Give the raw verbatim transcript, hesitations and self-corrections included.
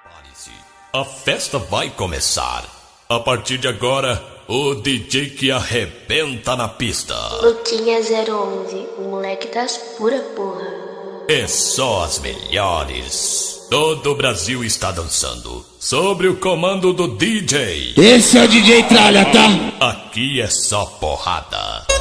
Prepare-se, a festa vai começar. A partir de agora, o D J que arrebenta na pista. Luquinha zero onze, o moleque das pura porra. É só as melhores. Todo o Brasil está dançando sob o comando do D J. Esse é o D J Tralha, tá? Aqui é só porrada.